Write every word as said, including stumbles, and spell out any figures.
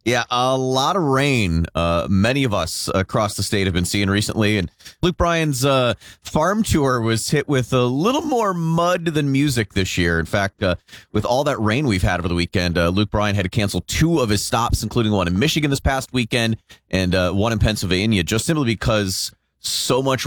Yeah, a lot of rain. Uh, many of us across the state have been seeing recently. And Luke Bryan's uh, farm tour was hit with a little more mud than music this year. In fact, uh, with all that rain we've had over the weekend, uh, Luke Bryan had to cancel two of his stops, including one in Michigan this past weekend and uh, one in Pennsylvania, just simply because so much